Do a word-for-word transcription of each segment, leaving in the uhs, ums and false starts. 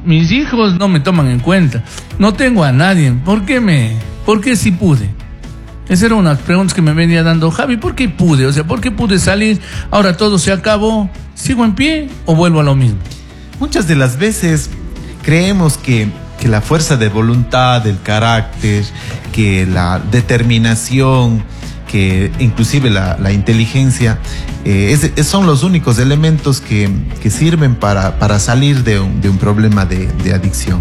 mis hijos no me toman en cuenta, no tengo a nadie, ¿por qué me, por qué sí pude? Esas eran unas preguntas que me venía dando Javi, ¿por qué pude? O sea, ¿por qué pude salir? Ahora todo se acabó, ¿sigo en pie o vuelvo a lo mismo? Muchas de las veces creemos que, que la fuerza de voluntad, el carácter, que la determinación, que inclusive la, la inteligencia, eh, es, es, son los únicos elementos que, que sirven para, para salir de un, de un problema de, de adicción.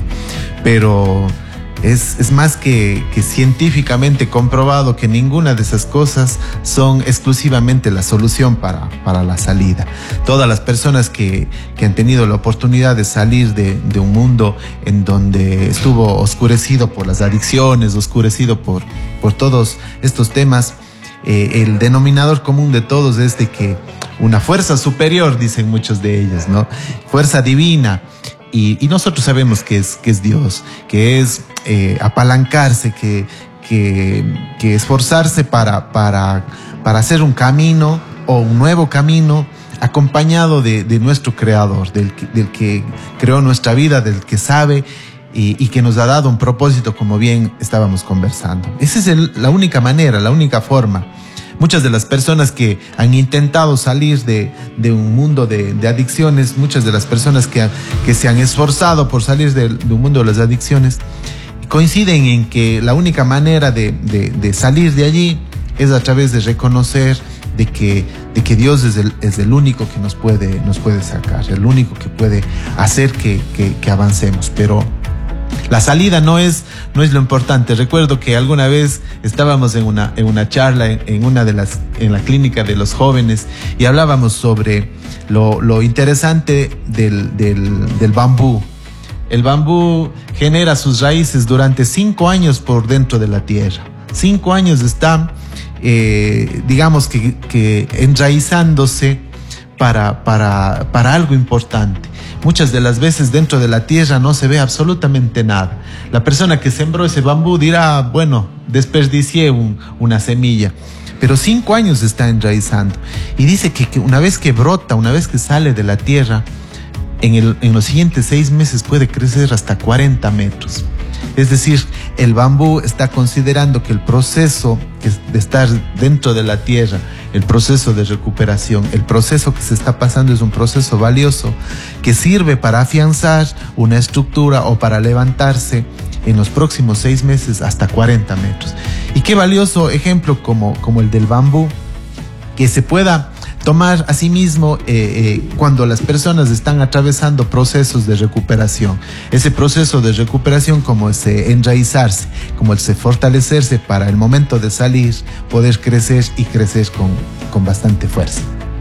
Pero es, es más que, que científicamente comprobado que ninguna de esas cosas son exclusivamente la solución para, para la salida. Todas las personas que, que han tenido la oportunidad de salir de, de un mundo en donde estuvo oscurecido por las adicciones, oscurecido por, por todos estos temas, Eh, el denominador común de todos es de que una fuerza superior, dicen muchos de ellos, ¿no? Fuerza divina. Y, y nosotros sabemos que es, que es Dios, que es eh, apalancarse, que, que, que esforzarse para, para, para hacer un camino o un nuevo camino acompañado de, de nuestro Creador, del, del que creó nuestra vida, del que sabe y, y que nos ha dado un propósito, como bien estábamos conversando. Esa es el, la única manera, la única forma. Muchas de las personas que han intentado salir de, de un mundo de, de adicciones, muchas de las personas que, que se han esforzado por salir de, de un mundo de las adicciones, coinciden en que la única manera de, de, de salir de allí es a través de reconocer de que, de que Dios es el, es el único que nos puede, nos puede sacar, el único que puede hacer que, que, que avancemos. Pero la salida no es, no es lo importante. Recuerdo que alguna vez estábamos en una, en una charla en, en una de las, en la clínica de los jóvenes y hablábamos sobre lo, lo interesante del, del, del bambú. El bambú genera sus raíces durante cinco años por dentro de la tierra. Cinco años está, eh, digamos que, que enraizándose para, para, para algo importante. Muchas de las veces dentro de la tierra no se ve absolutamente nada. La persona que sembró ese bambú dirá, bueno, desperdicié un, una semilla. Pero cinco años está enraizando. Y dice que, que una vez que brota, una vez que sale de la tierra, en, el, en los siguientes seis meses puede crecer hasta cuarenta metros. Es decir, el bambú está considerando que el proceso de estar dentro de la tierra, el proceso de recuperación, el proceso que se está pasando es un proceso valioso que sirve para afianzar una estructura o para levantarse en los próximos seis meses hasta cuarenta metros. Y qué valioso ejemplo como, como el del bambú, que se pueda tomar a sí mismo eh, eh, cuando las personas están atravesando procesos de recuperación. Ese proceso de recuperación como ese enraizarse, como ese fortalecerse para el momento de salir, poder crecer y crecer con, con bastante fuerza.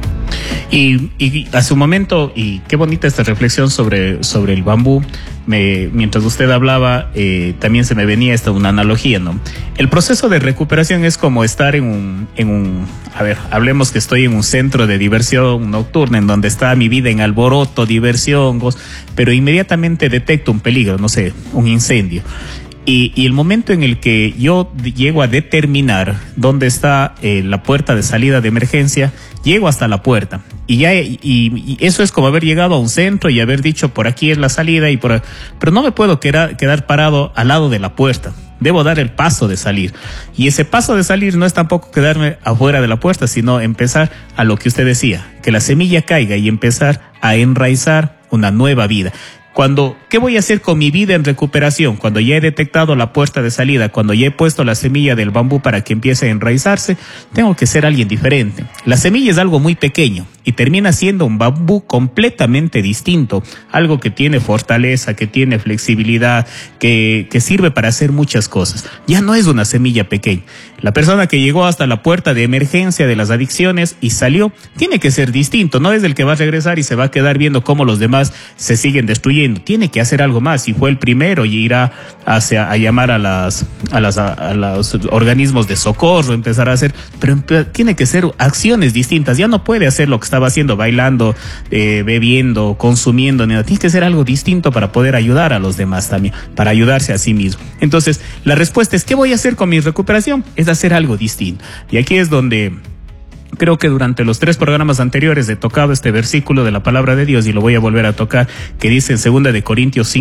Y, y a su momento, y qué bonita esta reflexión sobre, sobre el bambú, me, mientras usted hablaba, eh, también se me venía esta una analogía, ¿no? El proceso de recuperación es como estar en un, en un, a ver, hablemos que estoy en un centro de diversión nocturna, en donde está mi vida en alboroto, diversión, goz, pero inmediatamente detecto un peligro, no sé, un incendio. Y, y el momento en el que yo llego a determinar dónde está eh, la puerta de salida de emergencia, llego hasta la puerta. Y ya y, y eso es como haber llegado a un centro y haber dicho por aquí es la salida y por, pero no me puedo quedar, quedar parado al lado de la puerta. Debo dar el paso de salir. Y ese paso de salir no es tampoco quedarme afuera de la puerta, sino empezar a lo que usted decía, que la semilla caiga y empezar a enraizar una nueva vida. Cuando, ¿qué voy a hacer con mi vida en recuperación? Cuando ya he detectado la puerta de salida, cuando ya he puesto la semilla del bambú para que empiece a enraizarse, tengo que ser alguien diferente. La semilla es algo muy pequeño y termina siendo un bambú completamente distinto, algo que tiene fortaleza, que tiene flexibilidad, que, que sirve para hacer muchas cosas. Ya no es una semilla pequeña. La persona que llegó hasta la puerta de emergencia de las adicciones y salió, tiene que ser distinto. No es el que va a regresar y se va a quedar viendo cómo los demás se siguen destruyendo. Tiene que hacer algo más y fue el primero y irá hacia, a llamar a las, a las, a, a los organismos de socorro, empezar a hacer, pero tiene que ser acciones distintas. Ya no puede hacer lo que estaba haciendo, bailando, eh, bebiendo, consumiendo, nada. Tiene que ser algo distinto para poder ayudar a los demás también, para ayudarse a sí mismo. Entonces, la respuesta es, ¿qué voy a hacer con mi recuperación? Es hacer algo distinto. Y aquí es donde creo que durante los tres programas anteriores he tocado este versículo de la palabra de Dios y lo voy a volver a tocar, que dice en segunda de Corintios cinco,